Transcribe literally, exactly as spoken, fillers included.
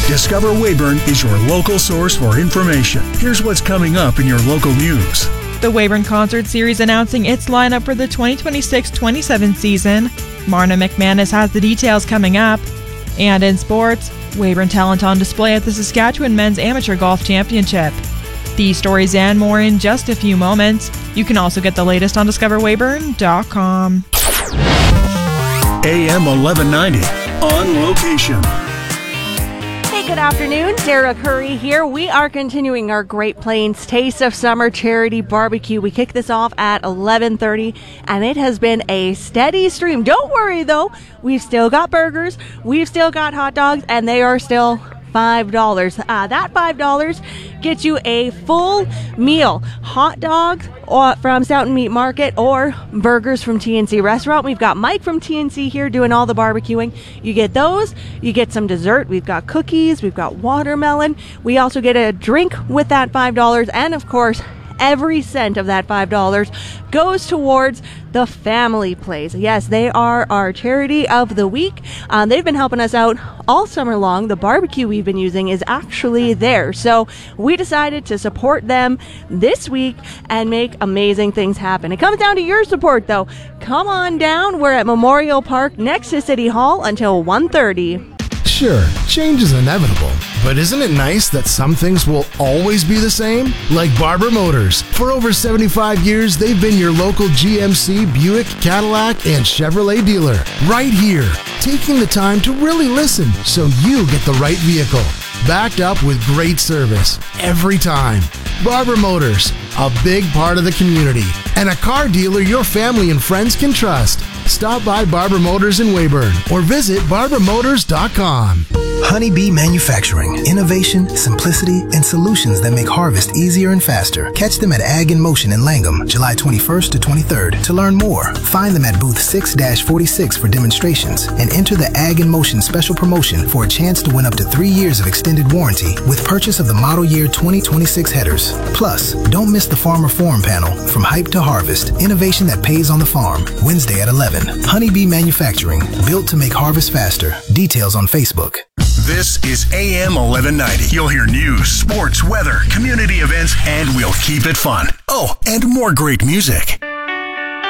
Discover Weyburn is your local source for information. Here's what's coming up in your local news. The Weyburn Concert Series announcing its lineup for the twenty twenty-six twenty-seven season. Marna McManus has the details coming up. And in sports, Weyburn talent on display at the Saskatchewan Men's Amateur Golf Championship. These stories and more in just a few moments. You can also get the latest on discover weyburn dot com. A M eleven ninety, on location. Hey, good afternoon. Sarah Curry here. We are continuing our Great Plains Taste of Summer Charity Barbecue. We kick this off at eleven thirty, and it has been a steady stream. Don't worry, though. We've still got burgers. We've still got hot dogs, and they are still five dollars. Uh, that five dollars gets you a full meal. Hot dogs or from Stoughton Meat Market or burgers from T N C Restaurant. We've got Mike from T N C here doing all the barbecuing. You get those. You get some dessert. We've got cookies. We've got watermelon. We also get a drink with that five dollars. And, of course, every cent of that five dollars goes towards the Family Place. Yes, they are our charity of the week. Um, they've been helping us out all summer long. The barbecue we've been using is actually there. So we decided to support them this week and make amazing things happen. It comes down to your support, though. Come on down. We're at Memorial Park next to City Hall until one thirty. Sure, change is inevitable, but isn't it nice that some things will always be the same? Like Barber Motors. For over seventy-five years, they've been your local G M C, Buick, Cadillac, and Chevrolet dealer. Right here, taking the time to really listen so you get the right vehicle. Backed up with great service every time. Barber Motors, a big part of the community, and a car dealer your family and friends can trust. Stop by Barber Motors in Weyburn or visit barber motors dot com. Honeybee Manufacturing. Innovation, simplicity, and solutions that make harvest easier and faster. Catch them at Ag in Motion in Langham, July twenty-first to twenty-third. To learn more, find them at booth six forty-six for demonstrations and enter the Ag in Motion special promotion for a chance to win up to three years of extended warranty with purchase of the model year twenty twenty-six headers. Plus, don't miss the Farmer Forum panel, From Hype to Harvest, innovation that pays on the farm, Wednesday at eleven. Honeybee Manufacturing, built to make harvest faster. Details on Facebook. This is A M eleven ninety. You'll hear news, sports, weather, community events, and we'll keep it fun. Oh, and more great music.